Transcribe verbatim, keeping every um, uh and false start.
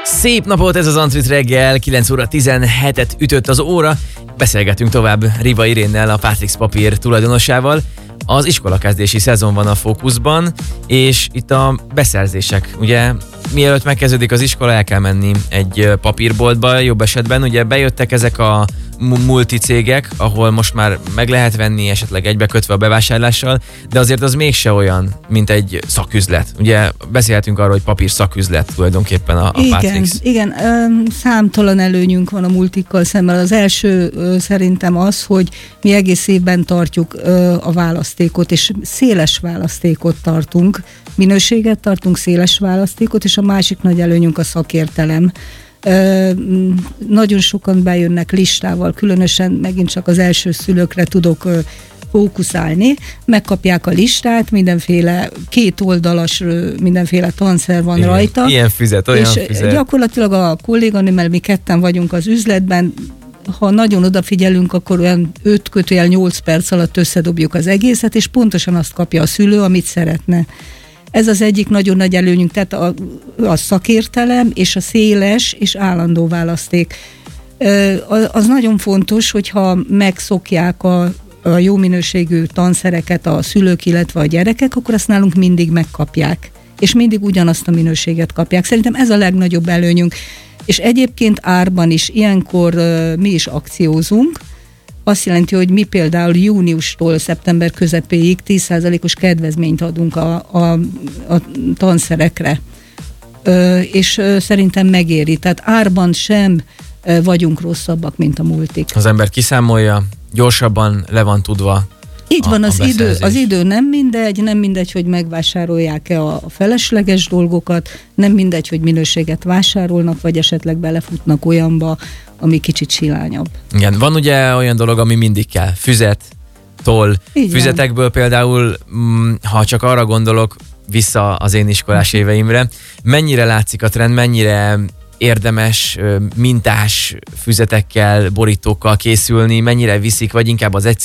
Szép napot, ez az Antrit reggel, kilenc óra tizenhetet ütött az óra. Beszélgetünk tovább Riva Irénnel, a Patrix papír tulajdonosával. Az iskolakezdési szezon van a fókuszban, és itt a beszerzések, ugye mielőtt megkezdődik az iskola, el kell menni egy papírboltba, jobb esetben ugye bejöttek ezek a multicégek, ahol most már meg lehet venni esetleg egybekötve a bevásárlással, de azért az mégse olyan, mint egy szaküzlet. Ugye beszélhetünk arról, hogy papír szaküzlet tulajdonképpen a, a igen, Patrix. Igen, számtalan előnyünk van a multikkal szemben. Az első szerintem az, hogy mi egész évben tartjuk a választékot, és széles választékot tartunk, minőséget tartunk, széles választékot, és a másik nagy előnyünk a szakértelem. Ö, nagyon sokan bejönnek listával, különösen megint csak az első szülőkre tudok ö, fókuszálni, megkapják a listát, mindenféle kétoldalas, ö, mindenféle tanszer van Igen, rajta. Ilyen füzet, olyan és füzet. Gyakorlatilag a kolléganőmmel mi ketten vagyunk az üzletben, ha nagyon odafigyelünk, akkor olyan öt kötőjel nyolc perc alatt összedobjuk az egészet, és pontosan azt kapja a szülő, amit szeretne. Ez az egyik nagyon nagy előnyünk, tehát a, a szakértelem és a széles és állandó választék. Az nagyon fontos, hogyha megszokják a, a jó minőségű tanszereket a szülők, illetve a gyerekek, akkor azt nálunk mindig megkapják, és mindig ugyanazt a minőséget kapják. Szerintem ez a legnagyobb előnyünk. És egyébként árban is, ilyenkor mi is akciózunk. Azt jelenti, hogy mi például júniustól szeptember közepéig tíz százalékos kedvezményt adunk a, a, a tanszerekre. Ö, és ö, szerintem megéri. Tehát árban sem ö, vagyunk rosszabbak, mint a multik. Az ember kiszámolja, gyorsabban le van tudva. Így a, van, az, a idő, az idő nem mindegy, nem mindegy, hogy megvásárolják-e a felesleges dolgokat, nem mindegy, hogy minőséget vásárolnak, vagy esetleg belefutnak olyanba, ami kicsit silányabb. Igen, van ugye olyan dolog, ami mindig kell. Füzet, toll. Így Füzetekből van. Például, ha csak arra gondolok, vissza az én iskolás éveimre, mennyire látszik a trend, mennyire érdemes mintás füzetekkel, borítókkal készülni, mennyire viszik, vagy inkább az egy